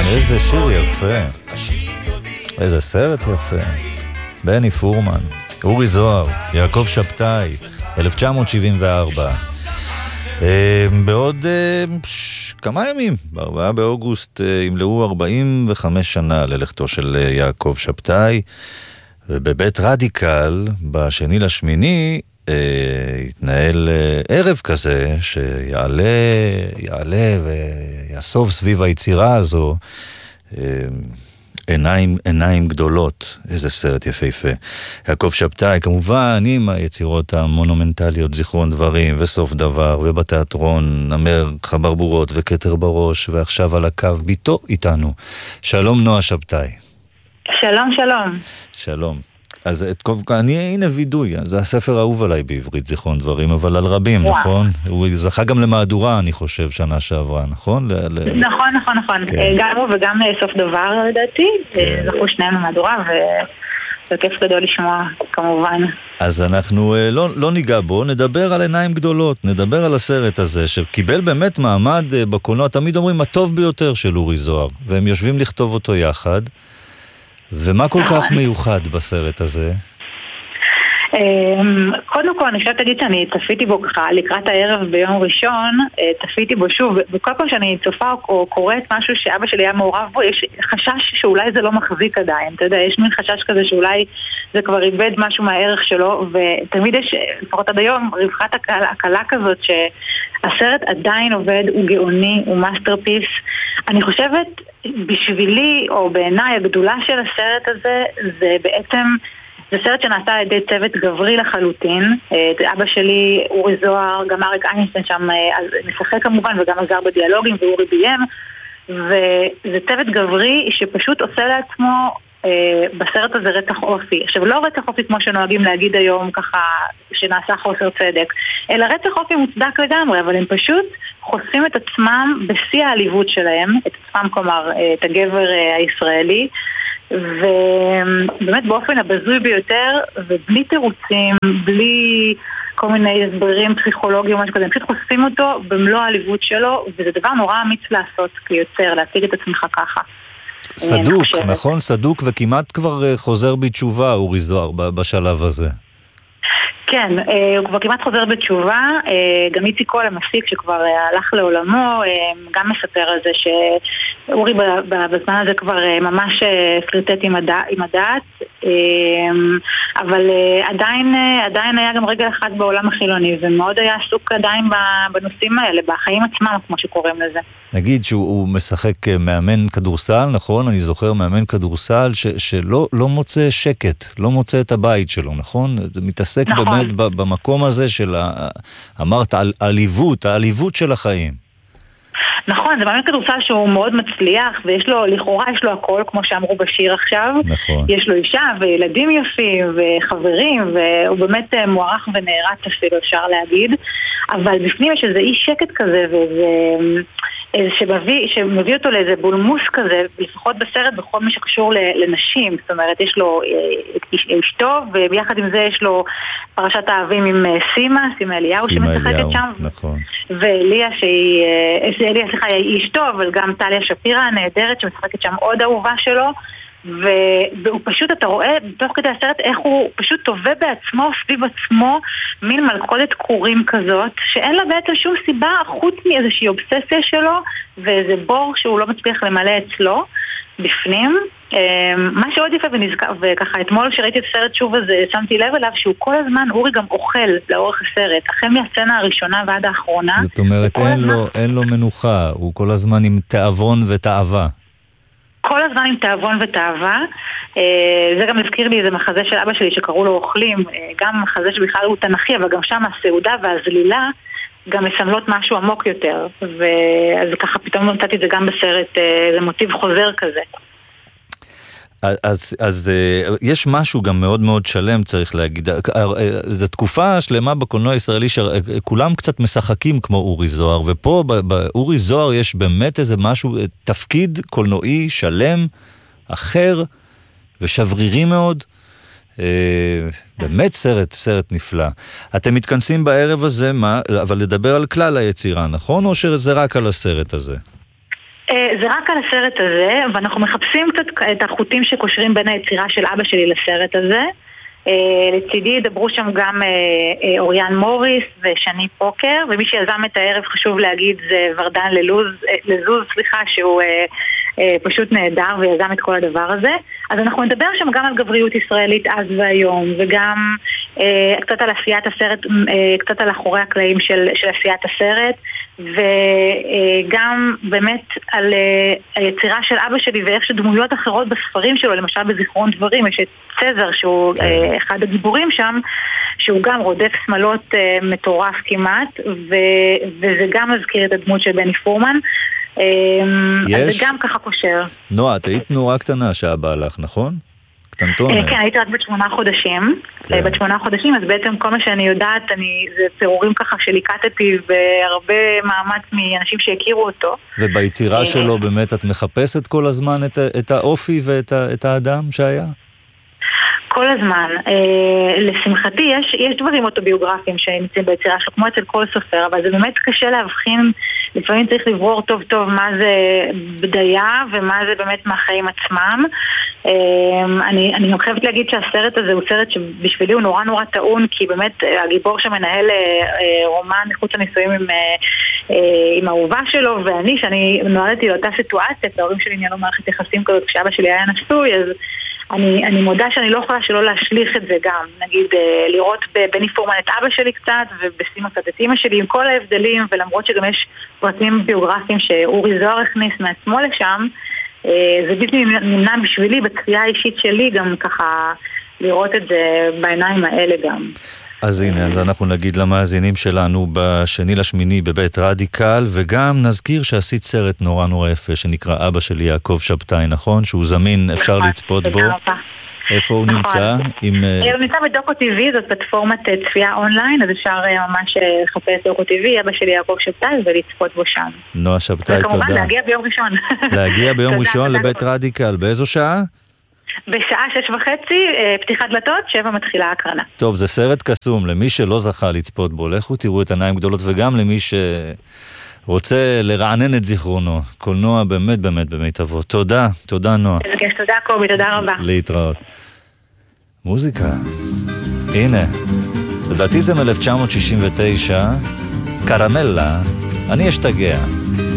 איזה שיר יפה, איזה סרט יפה. בני פורמן, אורי זוהר, יעקב שבתאי, 1974. בעוד כמה ימים, ב4 באוגוסט, ימלאו 45 שנה ללכתו של יעקב שבתאי, ובבית רדיקל, ב2/8, יתנהל ערב כזה, שיעלה ויאסוף סביב היצירה הזו, עיניים גדולות. איזה סרט יפהפה. יעקב שבתאי, כמובן, עם היצירות המונומנטליות, זיכרון דברים וסוף דבר, ובתיאטרון נמר חברבורות וכתר בראש, ועכשיו על הקו ביתו איתנו. שלום נועה שבתאי. שלום, שלום. שלום. אז הנה וידוי, זה הספר האהוב עליי בעברית, זיכרון דברים, אבל על רבים, נכון? הוא זכה גם למהדורה, אני חושב, שנה שעברה, נכון? נכון. גם הוא וגם סוף דבר, לדעתי, זכו שניהם למהדורה, וזה כיף גדול לשמוע, כמובן. אז אנחנו לא ניגע בו, נדבר על עיניים גדולות, נדבר על הסרט הזה, שקיבל באמת מעמד בקולנוע, תמיד אומרים, הטוב ביותר של אורי זוהר, והם יושבים לכתוב אותו יחד, ומה כל כך מיוחד בסרט הזה? קודם כל אני חושבת להגיד שאני צפיתי בו ככה לקראת הערב ביום ראשון, צפיתי בו שוב, וכל פעם שאני צופה או קוראת משהו שאבא שלי היה מעורב בו, יש חשש שאולי זה לא מחזיק עדיין, אתה יודע, יש מין חשש כזה שאולי זה כבר איבד משהו מהערך שלו, ותמיד יש, לפחות עד היום, רווחת הקלה כזאת שהסרט עדיין עובד, הוא גאוני, הוא מאסטרפיס. אני חושבת בשבילי, או בעיניי, הגדולה של הסרט הזה, זה בעצם, זה סרט שנעשה על ידי צוות גברי לחלוטין. אבא שלי, אורי זוהר, גם אריק איינשטיין שם משחק כמובן, וגם עזר בדיאלוגים, ואורי ביים, וזה צוות גברי שפשוט עושה לעצמו בסרט הזה רצח אופי. עכשיו, לא רצח אופי כמו שנוהגים להגיד היום, ככה שנעשה חוסר צדק, אלא רצח אופי מוצדק לגמרי, אבל הם פשוט חושפים את עצמם בשיא העליבות שלהם, את עצמם, כלומר, את הגבר הישראלי, ובאמת באופן הבזוי ביותר, ובלי תירוצים, בלי כל מיני הסברים פסיכולוגיים או משהו כזה, הם פשוט חושפים אותו במלוא העליבות שלו, וזה דבר נורא אמיץ לעשות כיוצר, להציג את עצמך ככה. סדוק, נכון? סדוק, וכמעט כבר חוזר בתשובה, אורי זוהר, בשלב הזה. כן, הוא כבר כמעט חוזר בתשובה, גם איציק קול המפיק שכבר הלך לעולמו, גם מספר על זה שאורי בזמן הזה כבר ממש פליטט עם הדעת, אבל עדיין היה גם רגע אחד בעולם החילוני, ומאוד היה עסוק עדיין בנושאים האלה, בחיים עצמם, כמו שקוראים לזה. נגיד שהוא משחק מאמן כדורסל, נכון? אני זוכר מאמן כדורסל שלא מוצא שקט, לא מוצא את הבית שלו, נכון? מתעסק באמת במקום הזה של, אמרת, העליבות של החיים. נכון, זה מאמן כדורסל שהוא מאוד מצליח, ויש לו, לכאורה יש לו הכל, כמו שאמרו בשיר עכשיו. נכון. יש לו אישה וילדים יפים וחברים, והוא באמת מוערך ונערץ אפילו, אפשר להגיד. אבל בפנים יש איזה אי שקט כזה, שמביא אותו לאיזה בולמוס כזה, לפחות בסרט, בכל מי שקשור לנשים. זאת אומרת, יש לו אשתו, וביחד עם זה יש לו פרשת האהבים עם סימה אליהו שמשחקת שם. נכון. ואליה היא אשתו, אבל גם טליה שפירה הנהדרת שמשחקת שם עוד אהובה שלו, והוא פשוט, אתה רואה בתוך כדי הסרט איך הוא פשוט טובה בעצמו, סביב עצמו, מין מלכודת קורים כזאת, שאין לה בעצם שום סיבה חוץ מאיזושהי אובססיה שלו, ואיזה בור שהוא לא מצליח למלא אצלו בפנים. מה שעוד יפה ונזכר, וככה אתמול שראיתי את הסרט שוב הזה, שמתי לב אליו שהוא כל הזמן, אורי גם אוכל לאורך הסרט, החל מהסצנה הראשונה ועד האחרונה. זאת אומרת, אין לו מנוחה, הוא כל הזמן עם תאבון ותאווה. כל הזמן עם תאבון ותאווה. זה גם הזכיר לי איזה מחזה של אבא שלי שקראו לו אוכלים, גם מחזה שבכלל הוא תנכי, אבל גם שם הסעודה והזלילה גם מסמלות משהו עמוק יותר, אז ככה פתאום נמצאתי את זה גם בסרט, זה מוטיב חוזר כזה. אז יש משהו גם מאוד מאוד שלם, צריך להגיד. זו תקופה שלמה בקולנוע הישראלי שכולם קצת משחקים כמו אורי זוהר, ופה באורי זוהר יש באמת איזה משהו, תפקיד קולנועי שלם, אחר ושברירי מאוד. באמת סרט נפלא. אתם מתכנסים בערב הזה, אבל לדבר על כלל היצירה, נכון? או שזה רק על הסרט הזה? זה רק על הסרט הזה, ואנחנו מחפשים קצת את החוטים שקושרים בין היצירה של אבא שלי לסרט הזה. לצידי ידברו שם גם אוריאן מוריס ושני פוקר, ומי שיזם את הערב, חשוב להגיד, זה ורדן לזוז, שהוא פשוט נהדר ויזם את כל הדבר הזה. אז אנחנו נדבר שם גם על גבריות ישראלית אז והיום, וגם קצת על עשיית הסרט, קצת על אחורי הקלעים של עשיית הסרט, וגם באמת על היצירה של אבא שלי ואיך שדמויות אחרות בספרים שלו, למשל בזיכרון דברים, יש את צזר שהוא אחד הגיבורים שם, שהוא גם רודף שמלות מטורף כמעט, וזה גם מזכיר את הדמות של בני פורמן. אז זה גם ככה קושר. נועה, את היית נורא קטנה שהבא לך, נכון? קטנטון. כן, הייתי רק בת 8 חודשים. בת 8 חודשים, אז בעצם כל מה שאני יודעת, זה פירורים ככה שליקטתי והרבה מאמץ מאנשים שהכירו אותו. וביצירה שלו באמת את מחפשת כל הזמן את האופי ואת האדם שהיה? כל הזמן. לשמחתי, יש דברים אוטוביוגרפיים שנמצאים ביצירה שלו, כמו אצל כל סופר, אבל זה באמת קשה להבחין, לפעמים צריך לברור טוב טוב מה זה בדיה ומה זה באמת מהחיים עצמם. אני חייבת להגיד שהסרט הזה הוא סרט שבשבילי הוא נורא נורא טעון, כי באמת הגיבור שמנהל רומן מחוץ לנישואים עם האהובה שלו, ואני, שאני נועדתי לאותה סיטואציה, כי ההורים שלי ניהלו מערכת יחסים כזאת כשאבא שלי היה נשוי, אז אני מודה שאני לא יכולה שלא להשליך את זה גם, נגיד לראות בבני פורמן את אבא שלי קצת ובסימה קצת את אמא שלי עם כל ההבדלים, ולמרות שגם יש פרטים ביוגרפיים שאורי זוהר הכניס מעצמו לשם, זה בלתי נמנע בשבילי בקריאה האישית שלי גם ככה לראות את זה בעיניים האלה גם. אז הנה, אז אנחנו נגיד למאזינים שלנו ב2/8 בבית רדיקל, וגם נזכיר שעשית סרט נורא נורא יפה שנקרא אבא שלי יעקב שבתאי, נכון? שהוא זמין, אפשר לצפות בו. איפה הוא נמצא? הוא נמצא בדוקו טבעי, זאת פלטפורמת צפייה אונליין, אז אפשר ממש לחפש דוקו טבעי, אבא שלי יעקב שבתאי, ולצפות בו שם. נועה שבתאי, תודה. וכמובן להגיע ביום ראשון. להגיע ביום ראשון לבית רדיקל, באיזו שעה? בשעה 6:30, פתיחת דלתות, 7 מתחילה ההקרנה. טוב, זה סרט קסום, למי שלא זכה לצפות בו, לכו תראו את עיניים גדולות, וגם למי שרוצה לרענן את זיכרונו. קולנוע באמת באמת במיטבו. תודה, תודה נועה. תודה קובי, תודה רבה. להתראות. מוזיקה. הנה, לדעתי זה מ-1969, קרמלה, אני אשתגע.